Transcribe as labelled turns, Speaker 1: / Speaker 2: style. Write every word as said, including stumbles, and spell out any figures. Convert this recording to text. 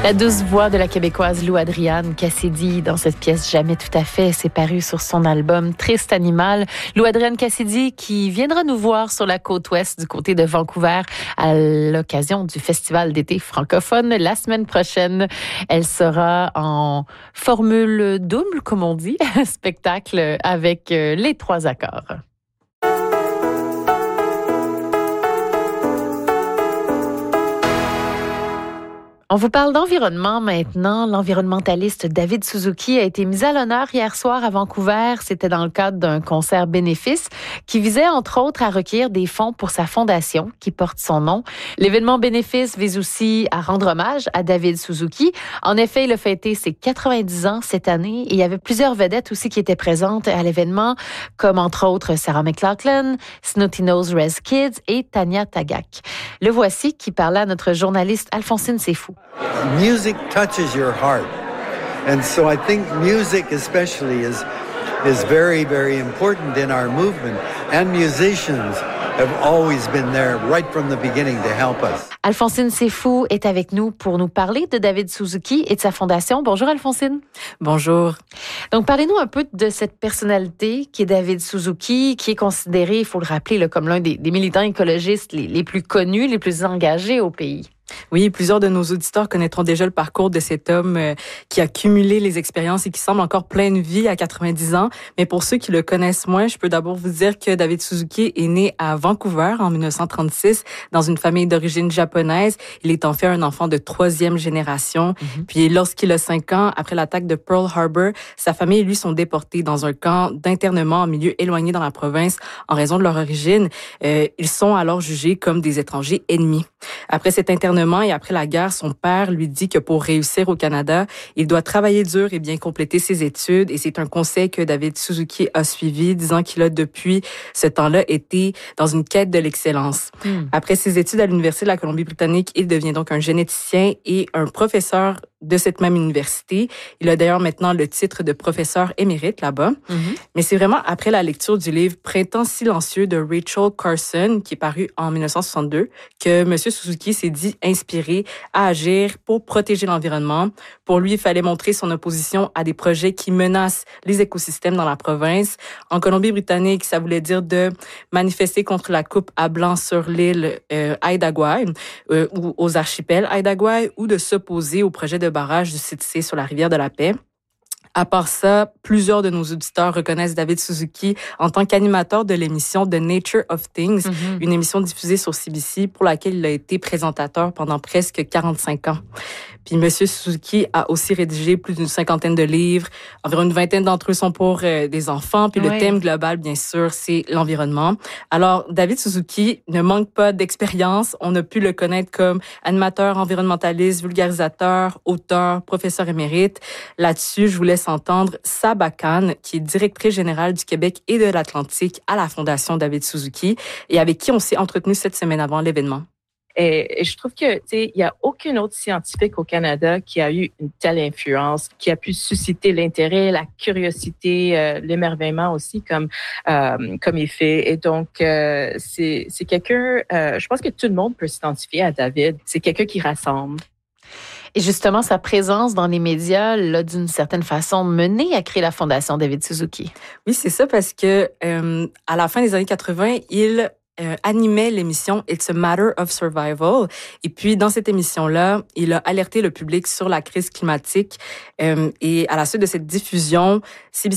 Speaker 1: La douce voix de la Québécoise Lou Adriane Cassidy dans cette pièce Jamais tout à fait, c'est paru sur son album Triste Animal. Lou Adriane Cassidy qui viendra nous voir sur la côte ouest du côté de Vancouver à l'occasion du Festival d'été francophone la semaine prochaine. Elle sera en formule double, comme on dit, spectacle avec les trois accords. On vous parle d'environnement maintenant. L'environnementaliste David Suzuki a été mis à l'honneur hier soir à Vancouver. C'était dans le cadre d'un concert bénéfice qui visait entre autres à recueillir des fonds pour sa fondation qui porte son nom. L'événement bénéfice vise aussi à rendre hommage à David Suzuki. En effet, il a fêté ses quatre-vingt-dix ans cette année et il y avait plusieurs vedettes aussi qui étaient présentes à l'événement, comme entre autres Sarah McLachlan, Snooty Nose Rez Kids et Tanya Tagaq. Le voici qui parlait à notre journaliste Alphonsine Seyfou.
Speaker 2: Music touches your heart. And so I think music especially is is very, very important in our movement. And musicians have always been there right from the beginning to help us.
Speaker 1: Alphonsine Seyfou est avec nous pour nous parler de David Suzuki et de sa fondation. Bonjour Alphonsine.
Speaker 3: Bonjour.
Speaker 1: Donc parlez-nous un peu de cette personnalité qui est David Suzuki, qui est considéré, il faut le rappeler, là, comme l'un des, des militants écologistes les, les plus connus, les plus engagés au pays.
Speaker 3: Oui, plusieurs de nos auditeurs connaîtront déjà le parcours de cet homme euh, qui a cumulé les expériences et qui semble encore plein de vie à quatre-vingt-dix ans. Mais pour ceux qui le connaissent moins, je peux d'abord vous dire que David Suzuki est né à Vancouver en dix-neuf cent trente-six dans une famille d'origine japonaise. Il est en fait un enfant de troisième génération. Mm-hmm. Puis lorsqu'il a cinq ans, après l'attaque de Pearl Harbor, sa famille et lui sont déportés dans un camp d'internement en milieu éloigné dans la province en raison de leur origine. Euh, ils sont alors jugés comme des étrangers ennemis. Après cet internement et après la guerre, son père lui dit que pour réussir au Canada, il doit travailler dur et bien compléter ses études. Et c'est un conseil que David Suzuki a suivi, disant qu'il a depuis ce temps-là été dans une quête de l'excellence. Mm. Après ses études à l'Université de la Colombie-Britannique, il devient donc un généticien et un professeur de cette même université. Il a d'ailleurs maintenant le titre de professeur émérite là-bas. Mm-hmm. Mais c'est vraiment après la lecture du livre Printemps silencieux de Rachel Carson, qui est paru en dix-neuf cent soixante-deux, que M. Suzuki s'est dit inspiré à agir pour protéger l'environnement. Pour lui, il fallait montrer son opposition à des projets qui menacent les écosystèmes dans la province. En Colombie-Britannique, ça voulait dire de manifester contre la coupe à blanc sur l'île euh, Haida Gwaii euh, ou aux archipels Haida Gwaii, ou de s'opposer au projet de barrage du site C sur la rivière de la Paix. À part ça, plusieurs de nos auditeurs reconnaissent David Suzuki en tant qu'animateur de l'émission The Nature of Things, mm-hmm. une émission diffusée sur C B C pour laquelle il a été présentateur pendant presque quarante-cinq ans. Puis M. Suzuki a aussi rédigé plus d'une cinquantaine de livres. Environ une vingtaine d'entre eux sont pour euh, des enfants. Puis oui. Le thème global, bien sûr, c'est l'environnement. Alors, David Suzuki ne manque pas d'expérience. On a pu le connaître comme animateur environnementaliste, vulgarisateur, auteur, professeur émérite. Là-dessus, je vous laisse entendre Saba Khan, qui est directrice générale du Québec et de l'Atlantique à la Fondation David Suzuki et avec qui on s'est entretenu cette semaine avant l'événement.
Speaker 4: Et, et je trouve que, tu sais, il y a aucun autre scientifique au Canada qui a eu une telle influence, qui a pu susciter l'intérêt, la curiosité, euh, l'émerveillement aussi, comme euh, comme il fait. Et donc, euh, c'est c'est quelqu'un. Euh, je pense que tout le monde peut s'identifier à David. C'est quelqu'un qui rassemble.
Speaker 1: Et justement, sa présence dans les médias l'a d'une certaine façon mené à créer la Fondation David Suzuki.
Speaker 3: Oui, c'est ça, parce que euh, à la fin des années quatre-vingt, il Euh, animait l'émission It's a Matter of Survival. Et puis, dans cette émission-là, il a alerté le public sur la crise climatique. Euh, et à la suite de cette diffusion, C B